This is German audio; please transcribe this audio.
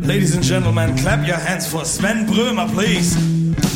Ladies and gentlemen, clap your hands for Sven Brömer, please.